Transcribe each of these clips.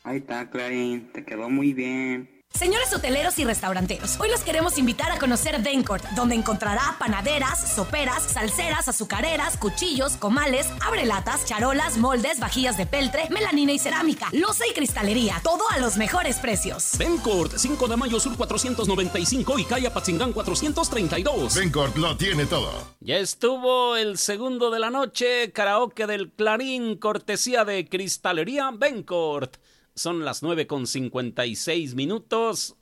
Ahí está, Clarín, te quedó muy bien. Señores hoteleros y restauranteros, hoy los queremos invitar a conocer Dencourt, donde encontrará panaderas, soperas, salseras, azucareras, cuchillos, comales, abrelatas, charolas, moldes, vajillas de peltre, melanina y cerámica, loza y cristalería, todo a los mejores precios. Dencourt, 5 de mayo sur 495 y calle Apatzingán 432. Dencourt lo tiene todo. Ya estuvo el segundo de la noche, karaoke del Clarín, cortesía de Cristalería Dencourt. Son las 9:56.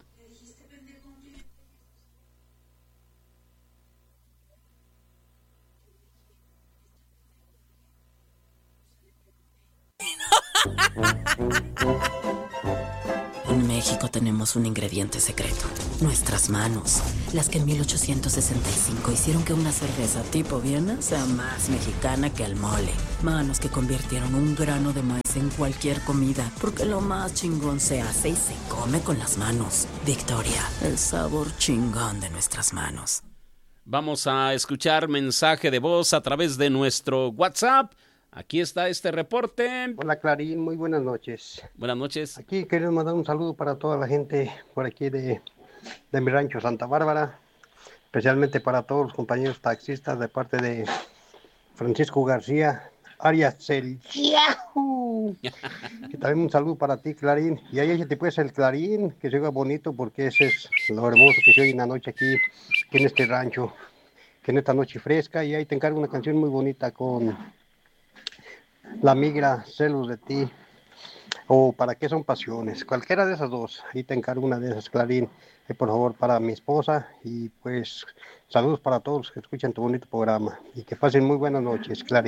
En México tenemos un ingrediente secreto, nuestras manos, las que en 1865 hicieron que una cerveza tipo Viena sea más mexicana que el mole. Manos que convirtieron un grano de maíz en cualquier comida, porque lo más chingón se hace y se come con las manos. Victoria, el sabor chingón de nuestras manos. Vamos a escuchar mensaje de voz a través de nuestro WhatsApp. Aquí está este reporte. Hola Clarín, muy buenas noches. Buenas noches. Aquí queremos mandar un saludo para toda la gente por aquí de mi rancho Santa Bárbara, especialmente para todos los compañeros taxistas de parte de Francisco García, Arias el Yahoo. Que también un saludo para ti, Clarín. Y ahí te puedes el Clarín, que se oiga bonito, porque ese es lo hermoso que se oye en la noche aquí en este rancho, que en esta noche fresca. Y ahí te encargo una canción muy bonita con La Migra, Celos de Ti, o Para qué son pasiones, cualquiera de esas dos. Ahí te encargo una de esas, Clarín, por favor, para mi esposa. Y pues saludos para todos los que escuchan tu bonito programa y que pasen muy buenas noches, Clarín.